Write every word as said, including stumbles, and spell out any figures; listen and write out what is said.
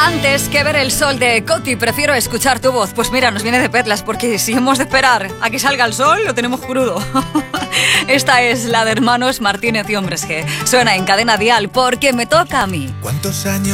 Antes que ver el sol de Coti, prefiero escuchar tu voz. Pues mira, nos viene de perlas, porque si hemos de esperar a que salga el sol, lo tenemos crudo. Esta es la de Hermanos Martínez y Hombres G. Suena en Cadena Dial porque me toca a mí. ¿Cuántos años